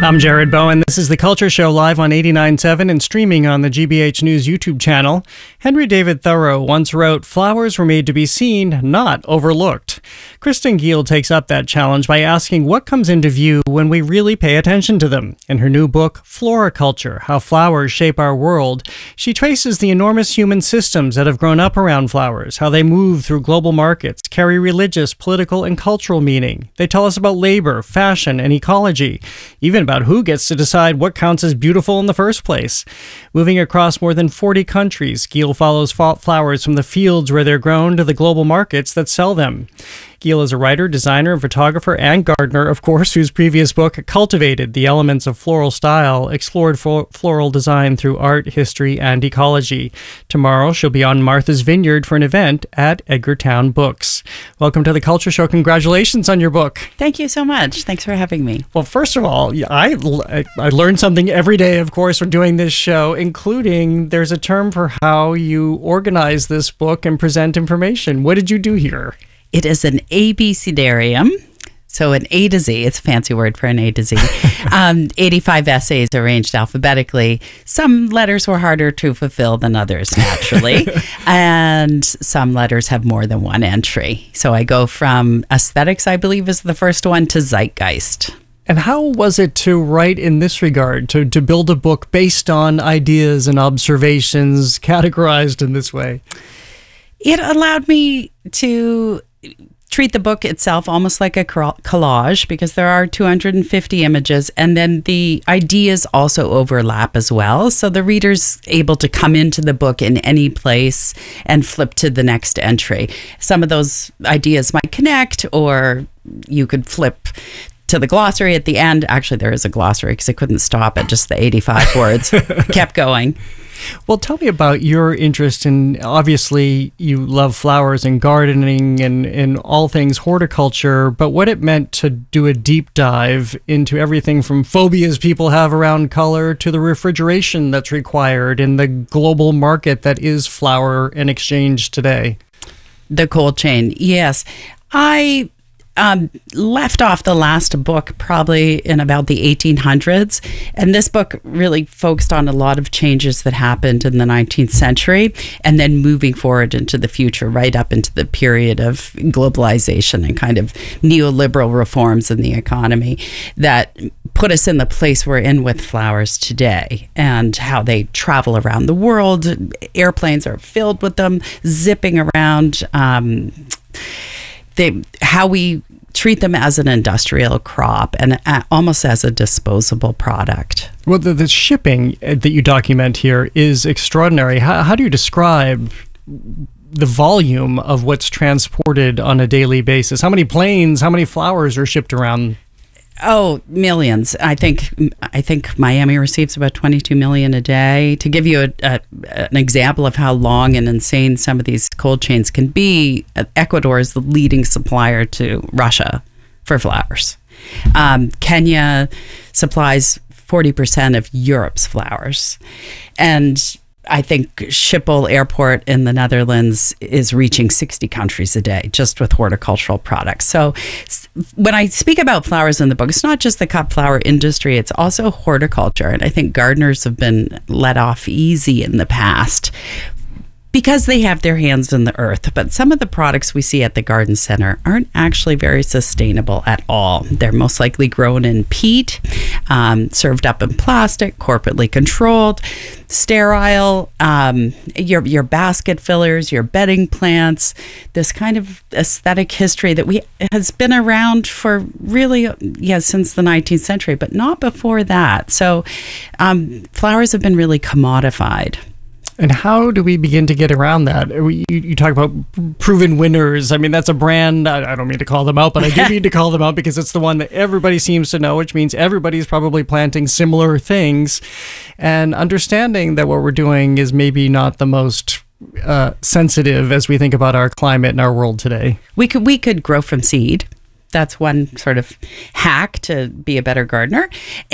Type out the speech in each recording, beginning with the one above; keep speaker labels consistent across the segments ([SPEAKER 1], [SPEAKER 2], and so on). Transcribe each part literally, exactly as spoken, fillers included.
[SPEAKER 1] I'm Jared Bowen. This is The Culture Show live on eighty-nine point seven and streaming on the G B H News YouTube channel. Henry David Thoreau once wrote, "Flowers were made to be seen, not overlooked." Kristen Giel takes up that challenge by asking what comes into view when we really pay attention to them. In her new book, Floriculture: How Flowers Shape Our World, she traces the enormous human systems that have grown up around flowers, how they move through global markets, carry religious, political, and cultural meaning. They tell us about labor, fashion, and ecology, even about who gets to decide what counts as beautiful in the first place. Moving across more than forty countries, Giel follows flowers from the fields where they're grown to the global markets that sell them. Giel is a writer, designer, photographer, and gardener, of course, whose previous book cultivated the elements of floral style, explored floral design through art, history, and ecology. Tomorrow, she'll be on Martha's Vineyard for an event at Edgartown Books. Welcome to The Culture Show. Congratulations on your book.
[SPEAKER 2] Thank you so much. Thanks for having me.
[SPEAKER 1] Well, first of all, I, I learned something every day, of course, from doing this show, including there's a term for how you organize this book and present information. What did you do here?
[SPEAKER 2] It is an abecedarium, so an A to Z. It's a fancy word for an A to Z. um, eighty-five essays arranged alphabetically. Some letters were harder to fulfill than others, naturally, and some letters have more than one entry. So I go from aesthetics, I believe, is the first one, to zeitgeist.
[SPEAKER 1] And how was it to write in this regard, to, to build a book based on ideas and observations categorized in this way?
[SPEAKER 2] It allowed me to treat the book itself almost like a collage, because there are two hundred fifty images, and then the ideas also overlap as well. So the reader's able to come into the book in any place and flip to the next entry. Some of those ideas might connect, or you could flip to the glossary at the end. Actually, there is a glossary because I couldn't stop at just the eighty-five words. Kept going.
[SPEAKER 1] Well, tell me about your interest in, obviously, you love flowers and gardening and, and all things horticulture, but what it meant to do a deep dive into everything from phobias people have around color to the refrigeration that's required in the global market that is flower and exchange today.
[SPEAKER 2] The cold chain, yes. I Um, left off the last book probably in about the eighteen hundreds. And this book really focused on a lot of changes that happened in the nineteenth century and then moving forward into the future, right up into the period of globalization and kind of neoliberal reforms in the economy that put us in the place we're in with flowers today, and how they travel around the world. Airplanes are filled with them, zipping around. Um, They, how we treat them as an industrial crop and uh, almost as a disposable product.
[SPEAKER 1] Well, the, the shipping that you document here is extraordinary. How, how do you describe the volume of what's transported on a daily basis? How many planes, how many flowers are shipped around?
[SPEAKER 2] Oh, millions. I think I think Miami receives about twenty-two million a day. To give you a, a, an example of how long and insane some of these cold chains can be, Ecuador is the leading supplier to Russia for flowers. Um, Kenya supplies forty percent of Europe's flowers. And I think Schiphol Airport in the Netherlands is reaching sixty countries a day just with horticultural products. So when I speak about flowers in the book, it's not just the cut flower industry, it's also horticulture. And I think gardeners have been let off easy in the past because they have their hands in the earth. But some of the products we see at the garden center aren't actually very sustainable at all. They're most likely grown in peat, um, served up in plastic, corporately controlled, sterile, um, your your basket fillers, your bedding plants, this kind of aesthetic history that we has been around for really, yeah, since the nineteenth century, but not before that. So um, flowers have been really commodified.
[SPEAKER 1] And how do we begin to get around that? You, you talk about proven winners. I mean, that's a brand. I, I don't mean to call them out, but I do mean to call them out because it's the one that everybody seems to know, which means everybody's probably planting similar things. And understanding that what we're doing is maybe not the most uh, sensitive as we think about our climate and our world today.
[SPEAKER 2] We could we could grow from seed. That's one sort of hack to be a better gardener.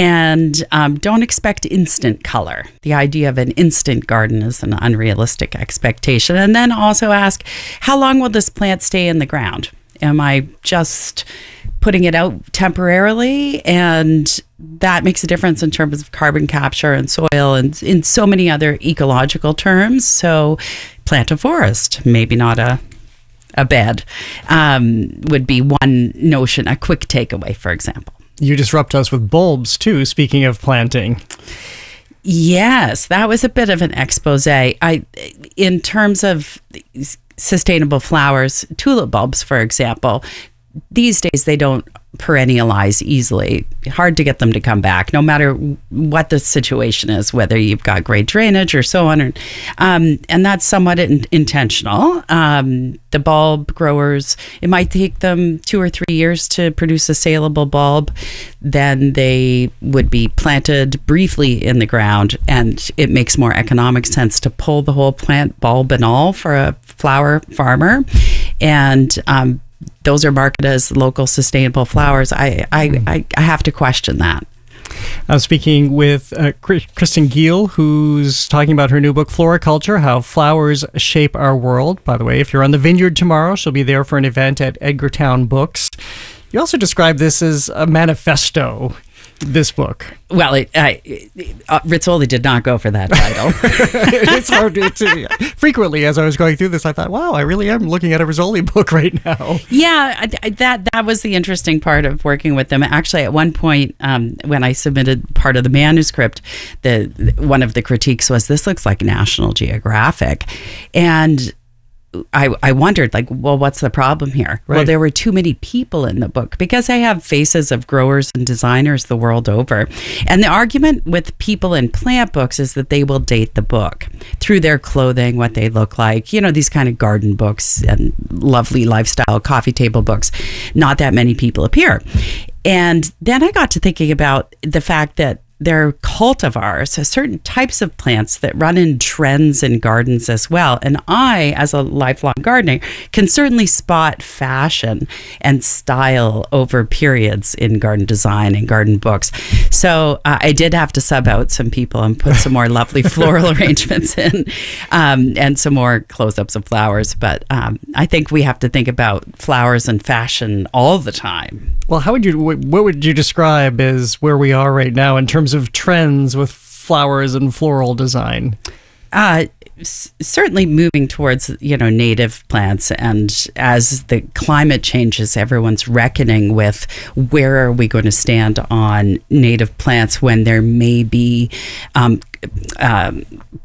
[SPEAKER 2] And um, don't expect instant color. The idea of an instant garden is an unrealistic expectation. And then also ask, how long will this plant stay in the ground? Am I just putting it out temporarily? And that makes a difference in terms of carbon capture and soil and in so many other ecological terms. So plant a forest, maybe not a a bed, um, would be one notion, a quick takeaway, for example.
[SPEAKER 1] You disrupt us with bulbs, too, speaking of planting.
[SPEAKER 2] Yes, that was a bit of an expose. I, in terms of sustainable flowers, tulip bulbs, for example, these days they don't perennialize easily. Hard to get them to come back, no matter what the situation is, whether you've got great drainage or so on. Or, um, and that's somewhat in- intentional. Um, the bulb growers, it might take them two or three years to produce a saleable bulb. Then they would be planted briefly in the ground, and it makes more economic sense to pull the whole plant, bulb and all, for a flower farmer. And um, those are marketed as local sustainable flowers. I, I, I, I have to question that.
[SPEAKER 1] I'm speaking with uh, Kristen Giel, who's talking about her new book, Floriculture, How Flowers Shape Our World. By the way, if you're on the Vineyard tomorrow, she'll be there for an event at Edgartown Books. You also describe this as a manifesto, this book.
[SPEAKER 2] Well, it, I, uh, Rizzoli did not go for that title.
[SPEAKER 1] It's hard. It's, uh, frequently, as I was going through this, I thought, wow, I really am looking at a Rizzoli book right now.
[SPEAKER 2] Yeah, I, I, that that was the interesting part of working with them. Actually, at one point, um, when I submitted part of the manuscript, the one of the critiques was, this looks like National Geographic. And I, I wondered, like, well, what's the problem here?
[SPEAKER 1] Right.
[SPEAKER 2] Well, there were too many people in the book, because I have faces of growers and designers the world over. And the argument with people in plant books is that they will date the book through their clothing, what they look like, you know, these kind of garden books and lovely lifestyle coffee table books. Not that many people appear. And then I got to thinking about the fact that there are cultivars, so certain types of plants that run in trends in gardens as well. And I, as a lifelong gardener, can certainly spot fashion and style over periods in garden design and garden books. So uh, I did have to sub out some people and put some more lovely floral arrangements in, um, and some more close-ups of flowers. But um, I think we have to think about flowers and fashion all the time.
[SPEAKER 1] Well, how would you, what would you describe as where we are right now in terms of trends with flowers and floral design?
[SPEAKER 2] Uh, s- certainly moving towards, you know, native plants. And as the climate changes, everyone's reckoning with where are we going to stand on native plants when there may be um, um,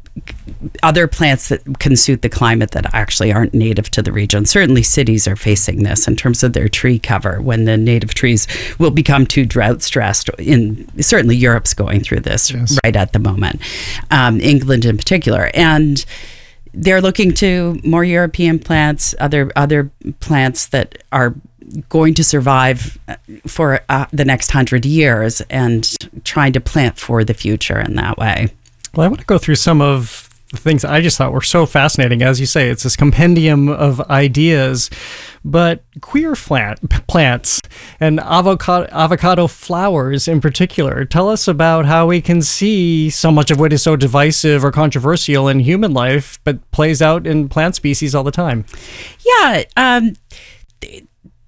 [SPEAKER 2] other plants that can suit the climate that actually aren't native to the region. Certainly cities are facing this in terms of their tree cover, when the native trees will become too drought stressed. In certainly Europe's going through this yes. right at the moment, um, England in particular. And they're looking to more European plants, other other plants that are going to survive for uh, the next hundred years, and trying to plant for the future in that way.
[SPEAKER 1] Well, I want to go through some of the things I just thought were so fascinating. As you say, it's this compendium of ideas, but queer plant, plants and avocado, avocado flowers in particular. Tell us about how we can see so much of what is so divisive or controversial in human life, but plays out in plant species all the time.
[SPEAKER 2] Yeah. Um, th-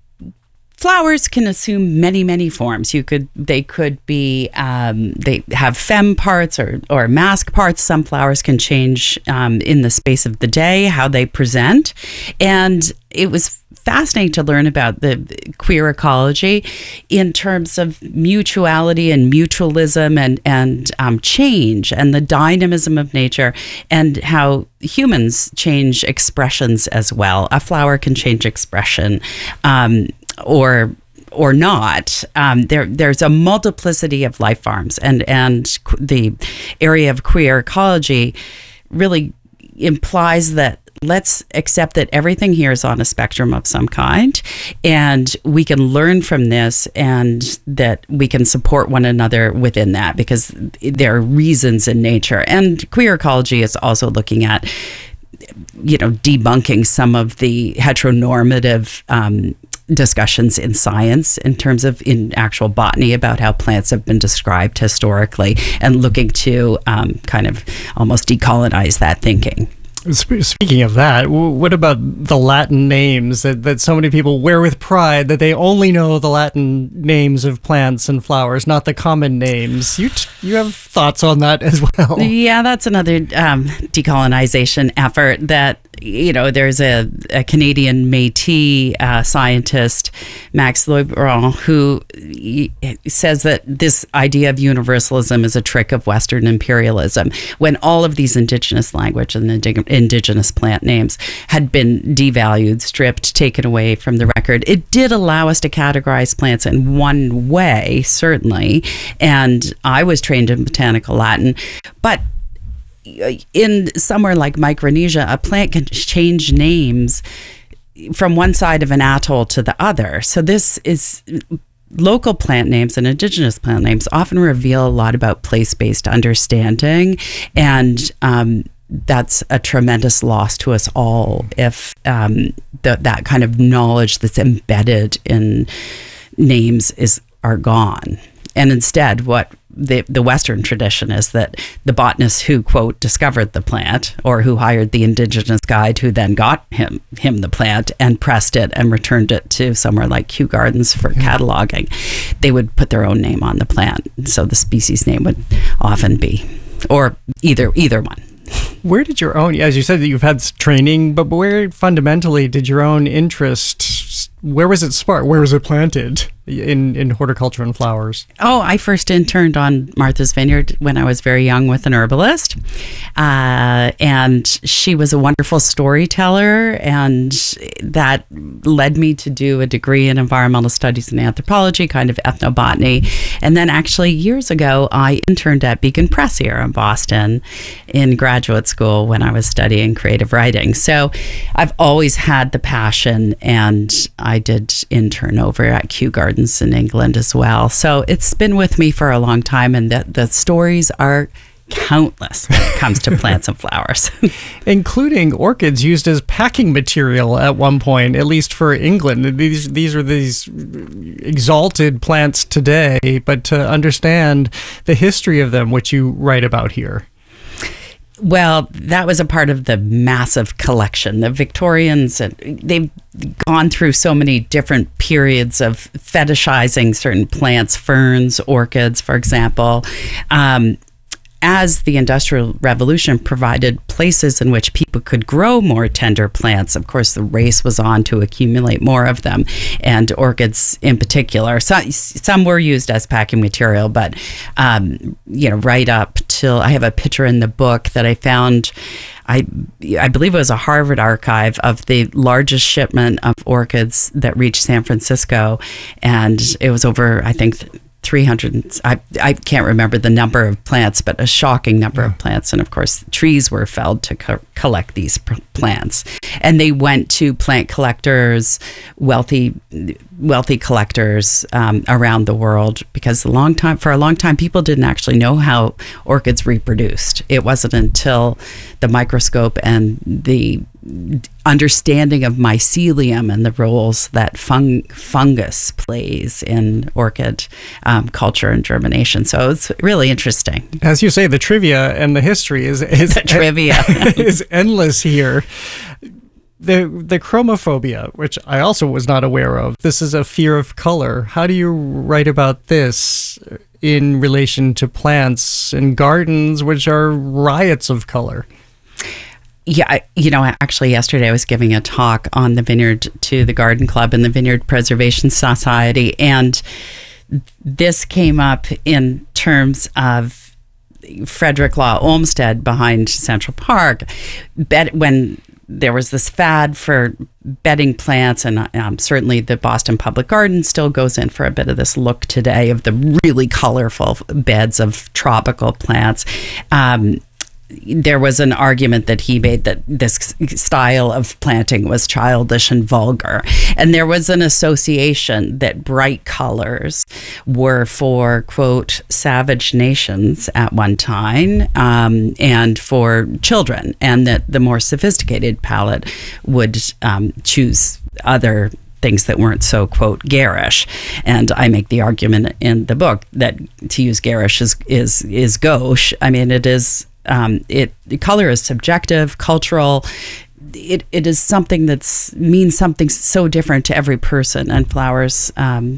[SPEAKER 2] Flowers can assume many, many forms. You could, they could be, um, they have femme parts or, or masc parts. Some flowers can change um, in the space of the day, how they present. And it was fascinating to learn about the queer ecology in terms of mutuality and mutualism and, and um, change and the dynamism of nature, and how humans change expressions as well. A flower can change expression. Um, or or not. Um, there there's a multiplicity of life forms, and and the area of queer ecology really implies that let's accept that everything here is on a spectrum of some kind, and we can learn from this, and that we can support one another within that, because there are reasons in nature. And queer ecology is also looking at, you know, debunking some of the heteronormative um, discussions in science, in terms of in actual botany, about how plants have been described historically, and looking to um, kind of almost decolonize that thinking.
[SPEAKER 1] Sp- Speaking of that, w- what about the Latin names that, that so many people wear with pride, that they only know the Latin names of plants and flowers, not the common names? You t- you have thoughts on that as well?
[SPEAKER 2] Yeah, that's another um, decolonization effort that, you know, there's a, a Canadian Métis uh, scientist, Max Lebrun, who y- says that this idea of universalism is a trick of Western imperialism. When all of these indigenous language and indig- indigenous plant names had been devalued, stripped, taken away from the record, it did allow us to categorize plants in one way, certainly. And I was trained in botanical Latin, but in somewhere like Micronesia, a plant can change names from one side of an atoll to the other. So this is local plant names and indigenous plant names often reveal a lot about place-based understanding, and um, that's a tremendous loss to us all if um, the, that kind of knowledge that's embedded in names is are gone. And instead, what the, the Western tradition is that the botanist who, quote, discovered the plant, or who hired the indigenous guide who then got him him the plant and pressed it and returned it to somewhere like Kew Gardens for cataloging, they would put their own name on the plant. So the species name would often be, or either either one.
[SPEAKER 1] Where did your own, as you said that you've had training, but where fundamentally did your own interest, where was it sparked? Where was it planted in, in horticulture and flowers?
[SPEAKER 2] Oh, I first interned on Martha's Vineyard when I was very young with an herbalist. Uh, and she was a wonderful storyteller, and that led me to do a degree in environmental studies and anthropology, kind of ethnobotany. And then actually years ago, I interned at Beacon Press here in Boston in graduate school when I was studying creative writing. So I've always had the passion, and I did intern over at Kew Gardens in England as well. So it's been with me for a long time, and the, the stories are countless when it comes to plants and flowers.
[SPEAKER 1] Including orchids used as packing material at one point, at least for England. These these are these exalted plants today, but to understand the history of them, which you write about here.
[SPEAKER 2] Well, that was a part of the massive collection. The Victorians, they've gone through so many different periods of fetishizing certain plants, ferns, orchids, for example. Um, as the Industrial Revolution provided places in which people could grow more tender plants, of course, the race was on to accumulate more of them, and orchids in particular. So, some were used as packing material, but, um, you know, right up till, I have a picture in the book that I found, I I believe it was a Harvard archive, of the largest shipment of orchids that reached San Francisco, and it was over, I think, three hundred, I, I can't remember the number of plants, but a shocking number yeah. of plants. And of course, trees were felled to co- collect these pr- plants. And they went to plant collectors, wealthy wealthy collectors um, around the world, because a long time, for a long time, people didn't actually know how orchids reproduced. It wasn't until the microscope and the understanding of mycelium and the roles that fung- fungus plays in orchid um, culture and germination. So it's really interesting.
[SPEAKER 1] As you say, the trivia and the history is is,
[SPEAKER 2] the trivia.
[SPEAKER 1] is endless here. The the chromophobia, which I also was not aware of. This is a fear of color. How do you write about this in relation to plants and gardens, which are riots of color?
[SPEAKER 2] Yeah, you know, actually yesterday I was giving a talk on the vineyard to the Garden Club and the Vineyard Preservation Society, and this came up in terms of Frederick Law Olmsted behind Central Park. When there was this fad for bedding plants, and um, certainly the Boston Public Garden still goes in for a bit of this look today of the really colorful beds of tropical plants. Um, there was an argument that he made that this style of planting was childish and vulgar. And there was an association that bright colors were for, quote, savage nations at one time, um, and for children, and that the more sophisticated palate would um, choose other things that weren't so, quote, garish. And I make the argument in the book that to use garish is is is gauche. I mean, it is um, it color is subjective, cultural. It it is something that's means something so different to every person, and flowers. Um,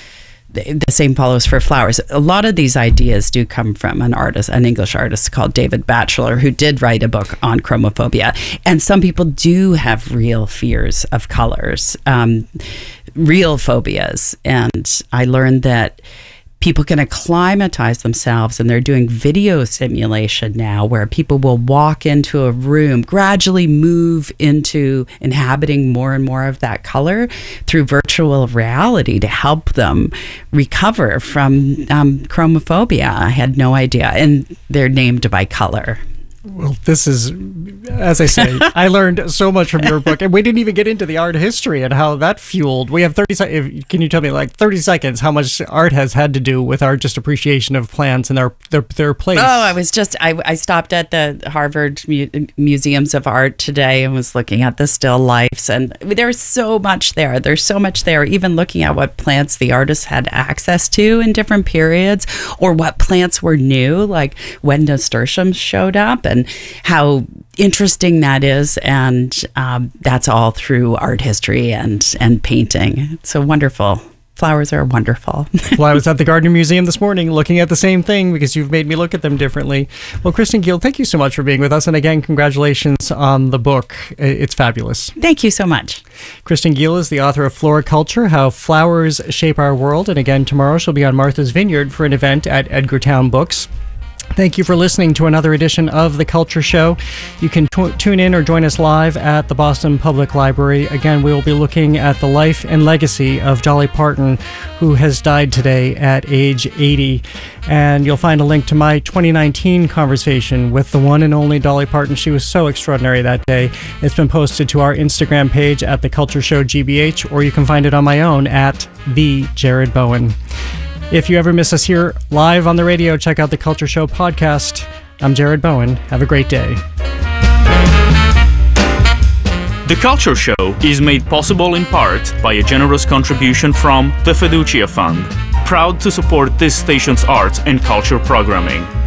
[SPEAKER 2] The same follows for flowers. A lot of these ideas do come from an artist, an English artist called David Batchelor, who did write a book on chromophobia. And some people do have real fears of colors, um, real phobias. And I learned that people can acclimatize themselves, and they're doing video simulation now where people will walk into a room, gradually move into inhabiting more and more of that color through virtual reality to help them recover from um, chromophobia. I had no idea. And they're named by color.
[SPEAKER 1] Well, this is, as I say, I learned so much from your book, and we didn't even get into the art history and how that fueled. We have thirty seconds. Can you tell me, like thirty seconds, how much art has had to do with our just appreciation of plants and their their, their place?
[SPEAKER 2] Oh, I was just, I, I stopped at the Harvard Mu- Museums of Art today and was looking at the still lifes, and there's so much there. There's so much there, even looking at what plants the artists had access to in different periods, or what plants were new, like when nasturtiums showed up, and and how interesting that is. And um, that's all through art history and, and painting. It's so wonderful. Flowers are wonderful.
[SPEAKER 1] Well, I was at the Gardner Museum this morning looking at the same thing because you've made me look at them differently. Well, Kristen Giel, thank you so much for being with us. And again, congratulations on the book. It's fabulous.
[SPEAKER 2] Thank you so much.
[SPEAKER 1] Kristen Giel is the author of Floriculture, How Flowers Shape Our World. And again, tomorrow she'll be on Martha's Vineyard for an event at Edgartown Books. Thank you for listening to another edition of The Culture Show. You can t- tune in or join us live at the Boston Public Library. Again, we will be looking at the life and legacy of Dolly Parton, who has died today at age eighty. And you'll find a link to my twenty nineteen conversation with the one and only Dolly Parton. She was so extraordinary that day. It's been posted to our Instagram page at The Culture Show G B H, or you can find it on my own at The Jared Bowen. If you ever miss us here live on the radio, check out the Culture Show podcast. I'm Jared Bowen. Have a great day.
[SPEAKER 3] The Culture Show is made possible in part by a generous contribution from the Fiducia Fund, proud to support this station's arts and culture programming.